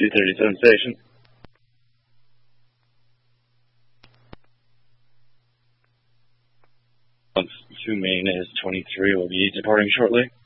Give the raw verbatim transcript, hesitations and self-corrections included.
two thirty-seven station. Two main is twenty-three will be departing shortly.